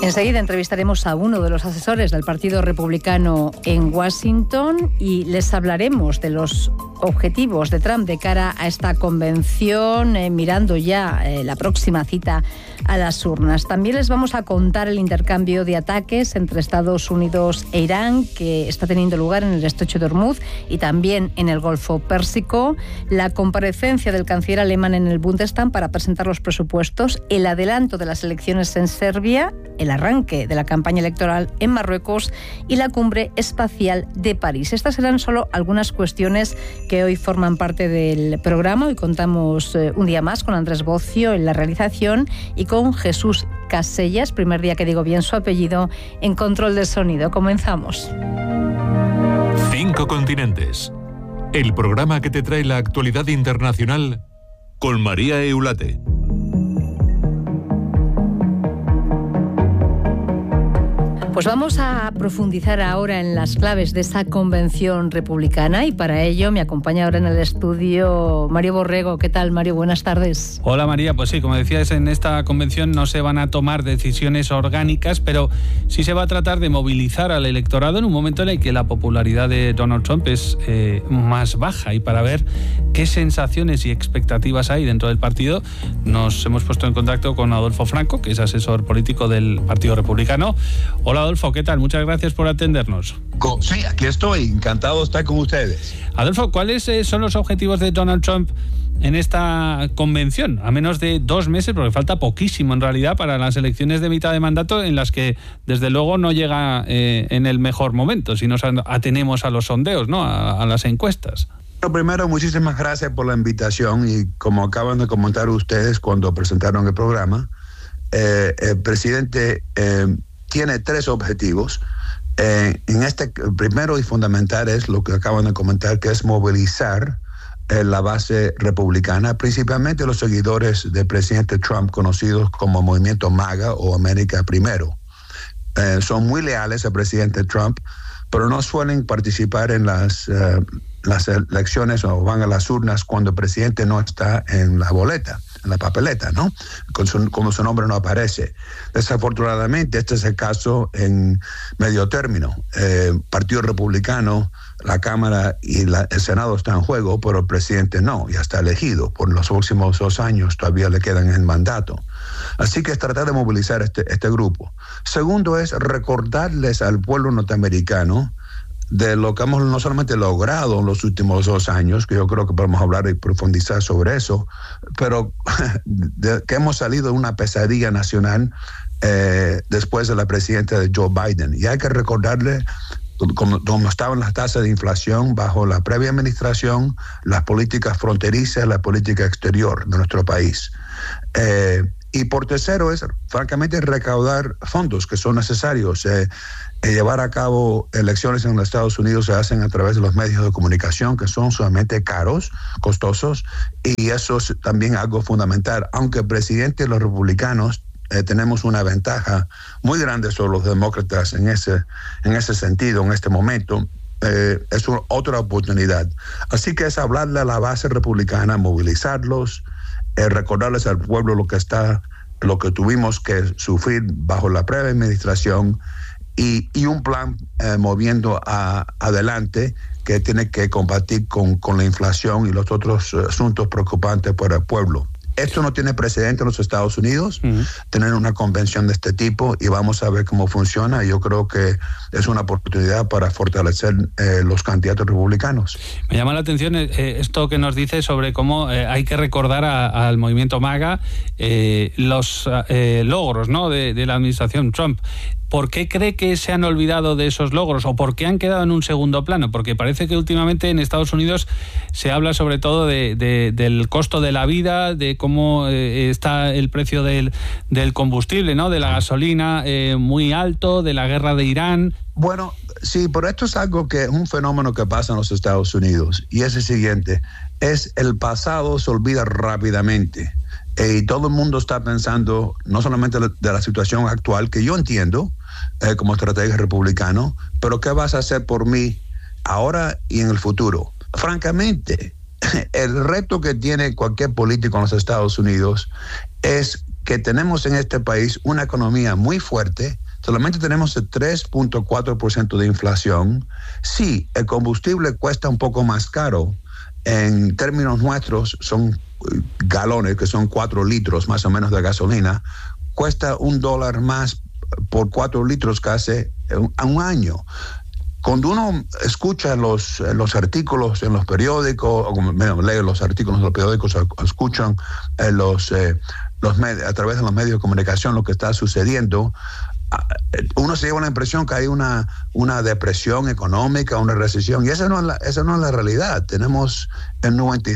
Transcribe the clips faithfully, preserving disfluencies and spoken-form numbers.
Enseguida entrevistaremos a uno de los asesores del Partido Republicano en Washington y les hablaremos de los objetivos de Trump de cara a esta convención, eh, mirando ya eh, la próxima cita a las urnas. También les vamos a contar el intercambio de ataques entre Estados Unidos e Irán que está teniendo lugar en el estrecho de Hormuz y también en el Golfo Pérsico, la comparecencia del canciller alemán en el Bundestag para presentar los presupuestos, el adelanto de las elecciones en Serbia, el arranque de la campaña electoral en Marruecos y la cumbre espacial de París. Estas serán solo algunas cuestiones que hoy forman parte del programa. Hoy contamos eh, un día más con Andrés Bocio en la realización y con Jesús Casellas, primer día que digo bien su apellido, en control de sonido. Comenzamos. Cinco continentes. El programa que te trae la actualidad internacional con María Eulate. Pues vamos a profundizar ahora en las claves de esa convención republicana y para ello me acompaña ahora en el estudio Mario Borrego. ¿Qué tal, Mario? Buenas tardes. Hola, María. Pues sí, como decías, en esta convención no se van a tomar decisiones orgánicas, pero sí se va a tratar de movilizar al electorado en un momento en el que la popularidad de Donald Trump es eh, más baja. Y para ver qué sensaciones y expectativas hay dentro del partido, nos hemos puesto en contacto con Adolfo Franco, que es asesor político del Partido Republicano. Hola, Adolfo, ¿qué tal? Muchas gracias por atendernos. Sí, aquí estoy, encantado de estar con ustedes. Adolfo, ¿cuáles son los objetivos de Donald Trump en esta convención? A menos de dos meses, porque falta poquísimo en realidad para las elecciones de mitad de mandato, en las que desde luego no llega eh, en el mejor momento, si nos atenemos a los sondeos, ¿no? a, a las encuestas. Lo primero, muchísimas gracias por la invitación y como acaban de comentar ustedes cuando presentaron el programa, eh, el presidente eh, tiene tres objetivos. Eh, en este, el primero y fundamental es lo que acaban de comentar, que es movilizar eh, la base republicana, principalmente los seguidores del presidente Trump, conocidos como Movimiento MAGA o América Primero. Eh, son muy leales al presidente Trump, pero no suelen participar en las, eh, las elecciones o van a las urnas cuando el presidente no está en la boleta, en la papeleta, ¿no? Con su, como su nombre no aparece. Desafortunadamente, este es el caso en medio término. Eh, Partido Republicano, la Cámara y la, el Senado están en juego, pero el presidente no, ya está elegido. Por los próximos dos años todavía le quedan en mandato. Así que es tratar de movilizar este, este grupo. Segundo es recordarles al pueblo norteamericano de lo que hemos no solamente logrado en los últimos dos años, que yo creo que podemos hablar y profundizar sobre eso, pero de, que hemos salido de una pesadilla nacional eh, después de la presidencia de Joe Biden. Y hay que recordarle cómo, cómo estaban las tasas de inflación bajo la previa administración, las políticas fronterizas, la política exterior de nuestro país. Eh, y por tercero es, francamente, recaudar fondos que son necesarios. Eh, Eh, llevar a cabo elecciones en los Estados Unidos se hacen a través de los medios de comunicación que son sumamente caros, costosos, y eso es también algo fundamental. Aunque el presidente y los republicanos eh, tenemos una ventaja muy grande sobre los demócratas en ese, en ese sentido, en este momento, eh, es una, otra oportunidad. Así que es hablarle a la base republicana, movilizarlos, eh, recordarles al pueblo lo que está, lo que tuvimos que sufrir bajo la previa administración, Y, y un plan eh, moviendo a, adelante que tiene que combatir con, con la inflación y los otros asuntos preocupantes para el pueblo. Esto no tiene precedente en los Estados Unidos, uh-huh. tener una convención de este tipo, y vamos a ver cómo funciona. Yo creo que es una oportunidad para fortalecer eh, los candidatos republicanos. Me llama la atención eh, esto que nos dice sobre cómo eh, hay que recordar a, al movimiento MAGA eh, los eh, logros, ¿no?, de, de la administración Trump. ¿Por qué cree que se han olvidado de esos logros o por qué han quedado en un segundo plano? Porque parece que últimamente en Estados Unidos se habla sobre todo de, de, del costo de la vida, de cómo eh, está el precio del, del combustible, ¿no?, de la gasolina eh, muy alto, de la guerra de Irán. Bueno, sí, pero esto es algo que es un fenómeno que pasa en los Estados Unidos, y es el siguiente: es el pasado se olvida rápidamente. Y todo el mundo está pensando no solamente de la situación actual, que yo entiendo eh, como estratega republicano, pero ¿qué vas a hacer por mí ahora y en el futuro? Francamente, el reto que tiene cualquier político en los Estados Unidos es que tenemos en este país una economía muy fuerte. Solamente tenemos el tres punto cuatro por ciento de inflación. Sí, el combustible cuesta un poco más caro. En términos nuestros, son galones, que son cuatro litros más o menos de gasolina, cuesta un dólar más por cuatro litros casi a un año. Cuando uno escucha los, los artículos en los periódicos, o bueno, lee los artículos en los periódicos, o escuchan eh, los, eh, los med- a través de los medios de comunicación lo que está sucediendo, uno se lleva la impresión que hay una, una depresión económica, una recesión, y esa no es la, esa no es la realidad. Tenemos el noventa y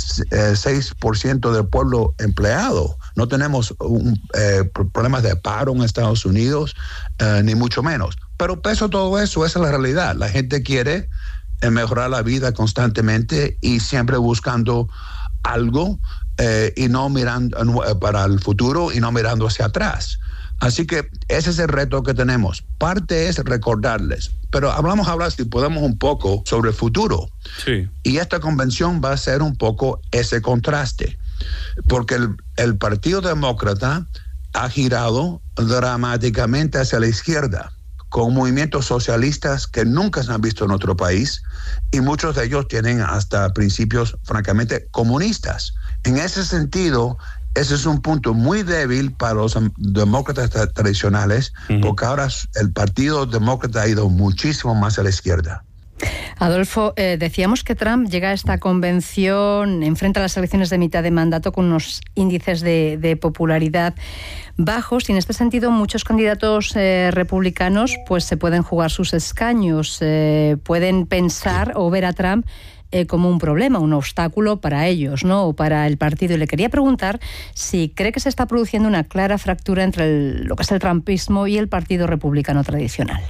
seis por ciento del pueblo empleado. No tenemos un, eh, problemas de paro en Estados Unidos, eh, ni mucho menos. Pero pese a todo eso, esa es la realidad. La gente quiere eh, mejorar la vida constantemente y siempre buscando algo eh, y no mirando eh, para el futuro y no mirando hacia atrás. Así que ese es el reto que tenemos. Parte es recordarles, pero hablamos ahora, si podemos, un poco sobre el futuro. Sí. Y esta convención va a ser un poco ese contraste, porque el, el Partido Demócrata ha girado dramáticamente hacia la izquierda, con movimientos socialistas que nunca se han visto en otro país, y muchos de ellos tienen hasta principios francamente comunistas. En ese sentido, ese es un punto muy débil para los demócratas tra- tradicionales, uh-huh. porque ahora el Partido Demócrata ha ido muchísimo más a la izquierda. Adolfo, eh, decíamos que Trump llega a esta convención, enfrenta las elecciones de mitad de mandato con unos índices de, de popularidad bajos, y en este sentido muchos candidatos eh, republicanos pues se pueden jugar sus escaños, eh, pueden pensar o ver a Trump Eh, como un problema, un obstáculo para ellos, ¿no? O para el partido. Y le quería preguntar si cree que se está produciendo una clara fractura entre el, lo que es el trumpismo y el Partido Republicano tradicional.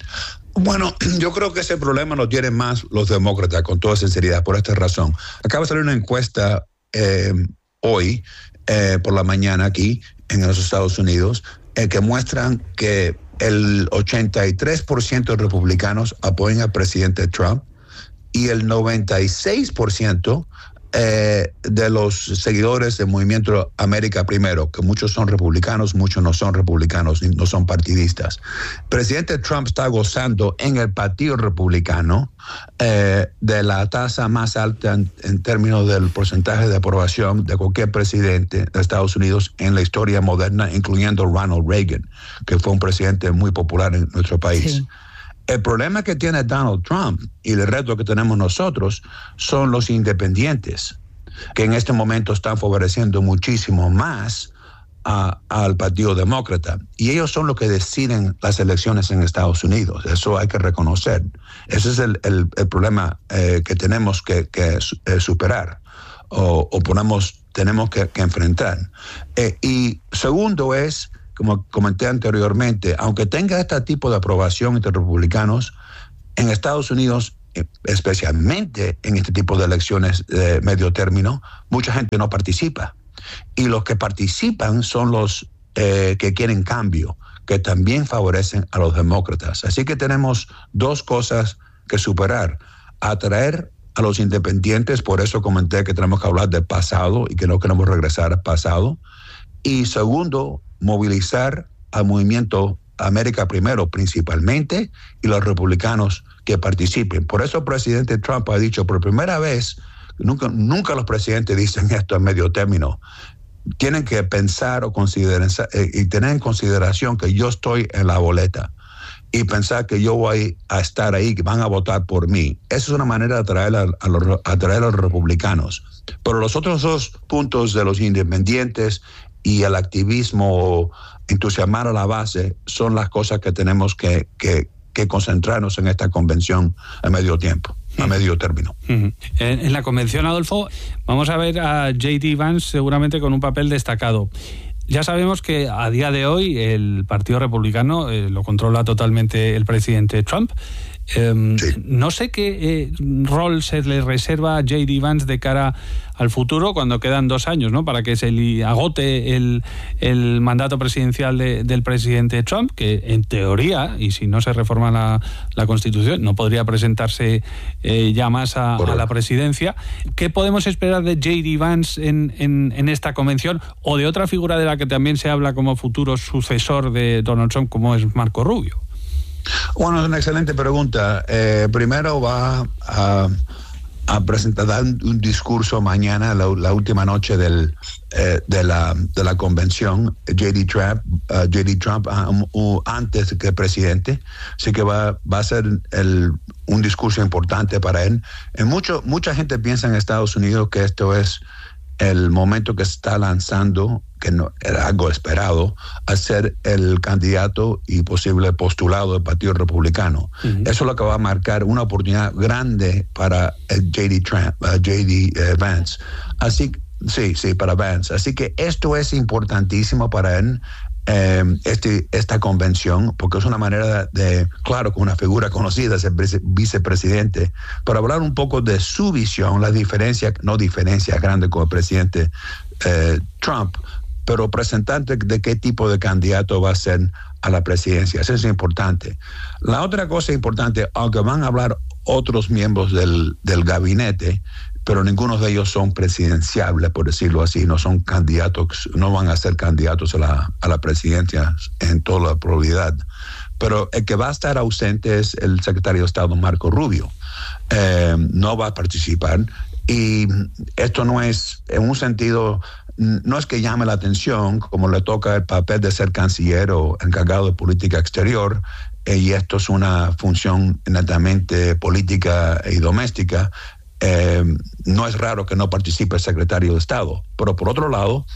Bueno, yo creo que ese problema lo tienen más los demócratas, con toda sinceridad, por esta razón. Acaba de salir una encuesta eh, hoy, eh, por la mañana aquí, en los Estados Unidos, eh, que muestran que el ochenta y tres por ciento de republicanos apoyan al presidente Trump, y el noventa y seis por ciento eh, de los seguidores del movimiento América Primero, que muchos son republicanos, muchos no son republicanos, no son partidistas. El presidente Trump está gozando en el Partido Republicano eh, de la tasa más alta en, en términos del porcentaje de aprobación de cualquier presidente de Estados Unidos en la historia moderna, incluyendo Ronald Reagan, que fue un presidente muy popular en nuestro país. Sí. El problema que tiene Donald Trump y el reto que tenemos nosotros son los independientes, que en este momento están favoreciendo muchísimo más a, al Partido Demócrata. Y ellos son los que deciden las elecciones en Estados Unidos. Eso hay que reconocer. Ese es el, el, el problema eh, que tenemos que, que eh, superar o, o ponemos, tenemos que, que enfrentar. Eh, y segundo es, como comenté anteriormente, aunque tenga este tipo de aprobación entre republicanos, en Estados Unidos, especialmente en este tipo de elecciones de medio término, mucha gente no participa. Y los que participan son los eh, que quieren cambio, que también favorecen a los demócratas. Así que tenemos dos cosas que superar: atraer a los independientes, por eso comenté que tenemos que hablar del pasado y que no queremos regresar al pasado. Y segundo, movilizar al movimiento América Primero principalmente, y los republicanos que participen. Por eso el presidente Trump ha dicho por primera vez, nunca, nunca los presidentes dicen esto en medio término, tienen que pensar o considerar eh, y tener en consideración que yo estoy en la boleta y pensar que yo voy a estar ahí, que van a votar por mí. Esa es una manera de atraer a, a, los, atraer a los republicanos. Pero los otros dos puntos de los independientes y el activismo, entusiasmar a la base, son las cosas que tenemos que, que, que concentrarnos en esta convención a medio tiempo, a medio término. Uh-huh. En, en la convención, Adolfo, vamos a ver a J D Vance seguramente con un papel destacado. Ya sabemos que a día de hoy el Partido Republicano eh, lo controla totalmente el presidente Trump. Eh, Sí. No sé qué eh, rol se le reserva a J D Vance de cara al futuro cuando quedan dos años, ¿no? Para que se le agote el, el mandato presidencial de, del presidente Trump, que en teoría, y si no se reforma la, la Constitución, no podría presentarse eh, ya más a, a la presidencia. ¿Qué podemos esperar de J D Vance en, en, en esta convención, o de otra figura de la que también se habla como futuro sucesor de Donald Trump, como es Marco Rubio? Bueno, es una excelente pregunta. Eh, primero va a, a presentar dar un discurso mañana, la, la última noche del, eh, de, la, de la convención, J D Trump, uh, J D Trump um, uh, antes que presidente. Así que va, va a ser el, un discurso importante para él. En mucho, mucha gente piensa en Estados Unidos que esto es el momento que se está lanzando, que no era algo esperado, a ser el candidato y posible postulado del Partido Republicano. Uh-huh. Eso es lo que va a marcar una oportunidad grande para el J D Trump, uh, J D uh, Vance. Así, sí, sí, para Vance. Así que esto es importantísimo para él. Eh, este, esta convención, porque es una manera de, de, claro, con una figura conocida, ser vicepresidente, para hablar un poco de su visión, las diferencias, no diferencias grandes con el presidente eh, Trump, pero presentante de qué tipo de candidato va a ser a la presidencia. Eso es importante. La otra cosa importante, aunque van a hablar otros miembros del, del gabinete, pero ninguno de ellos son presidenciables, por decirlo así, no son candidatos, no van a ser candidatos a la, a la presidencia en toda la probabilidad. Pero el que va a estar ausente es el secretario de Estado, Marco Rubio. Eh, no va a participar. Y esto no es, en un sentido, no es que llame la atención, como le toca el papel de ser canciller o encargado de política exterior, eh, y esto es una función netamente política y doméstica. Eh, no es raro que no participe el secretario de Estado, pero por otro lado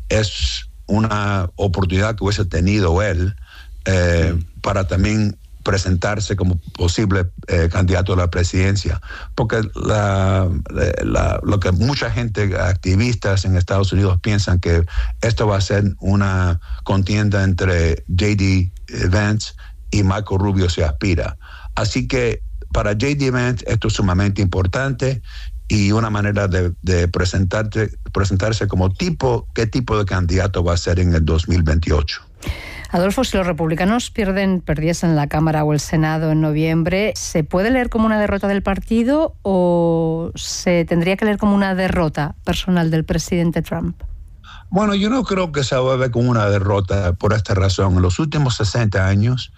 es una oportunidad que hubiese tenido él eh, para también presentarse como posible eh, candidato a la presidencia, porque la, la, lo que mucha gente, activistas en Estados Unidos, piensan que esto va a ser una contienda entre J D Vance y Marco Rubio se aspira. Así que para J D Vance esto es sumamente importante y una manera de, de presentarse, presentarse como tipo, qué tipo de candidato va a ser en el dos mil veintiocho. Adolfo, si los republicanos pierden, perdiesen la Cámara o el Senado en noviembre, ¿se puede leer como una derrota del partido o se tendría que leer como una derrota personal del presidente Trump? Bueno, yo no creo que se va a ver como una derrota por esta razón. En los últimos sesenta años,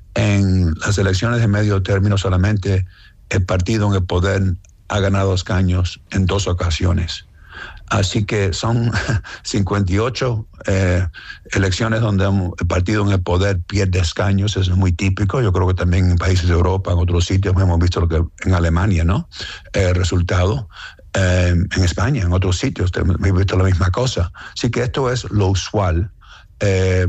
en las elecciones de medio término, solamente el partido en el poder ha ganado escaños en dos ocasiones. Así que son cincuenta y ocho eh, elecciones donde el partido en el poder pierde escaños. Eso es muy típico. Yo creo que también en países de Europa, en otros sitios, hemos visto lo que en Alemania, ¿no? El resultado. Eh, en España, en otros sitios, hemos visto la misma cosa. Así que esto es lo usual. Eh,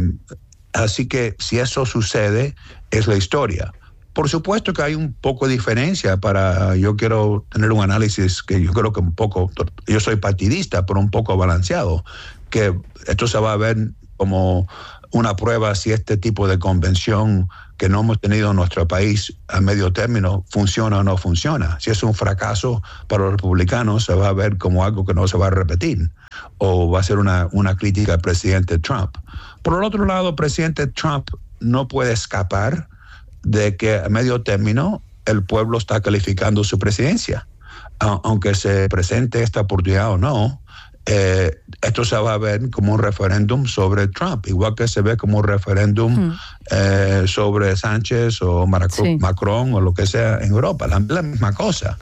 así que si eso sucede, es la historia. Por supuesto que hay un poco de diferencia para, yo quiero tener un análisis que yo creo que un poco, yo soy partidista, pero un poco balanceado, que esto se va a ver como una prueba si este tipo de convención que no hemos tenido en nuestro país a medio término funciona o no funciona. Si es un fracaso para los republicanos, se va a ver como algo que no se va a repetir, o va a ser una, una crítica al presidente Trump. Por el otro lado, el presidente Trump no puede escapar de que a medio término el pueblo está calificando su presidencia. Aunque se presente esta oportunidad o no, eh, esto se va a ver como un referéndum sobre Trump, igual que se ve como un referéndum mm. eh, sobre Sánchez o Marco, sí. Macron o lo que sea en Europa, la, la misma cosa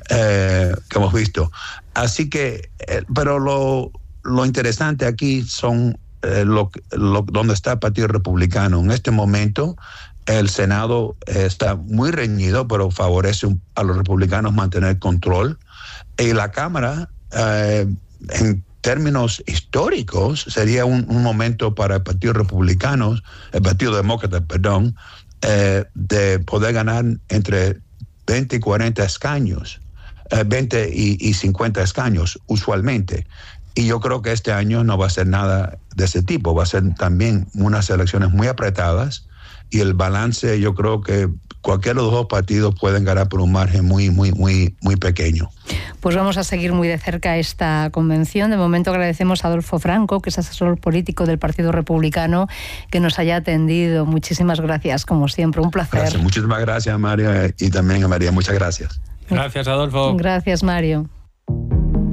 eh, que hemos visto. Así que, eh, pero lo, lo interesante aquí son eh, lo, lo, donde está el Partido Republicano. En este momento, el Senado está muy reñido, pero favorece a los republicanos mantener control. Y la Cámara, eh, en términos históricos, sería un, un momento para el Partido Republicano, el Partido Demócrata, perdón, eh, de poder ganar entre veinte y cuarenta escaños, eh, veinte y, y cincuenta escaños usualmente. Y yo creo que este año no va a ser nada de ese tipo. Va a ser también unas elecciones muy apretadas. Y el balance, yo creo que cualquiera de los dos partidos pueden ganar por un margen muy, muy, muy, muy pequeño. Pues vamos a seguir muy de cerca esta convención. De momento agradecemos a Adolfo Franco, que es asesor político del Partido Republicano, que nos haya atendido. Muchísimas gracias, como siempre, un placer. Gracias. Muchísimas gracias, María, y también a María, muchas gracias. Gracias, Adolfo. Gracias, Mario.